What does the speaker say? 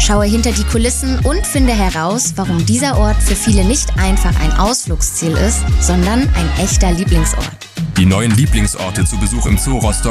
Schaue hinter die Kulissen und finde heraus, warum dieser Ort für viele nicht einfach ein Ausflugsziel ist, sondern ein echter Lieblingsort. Die neuen Lieblingsorte zu Besuch im Zoo Rostock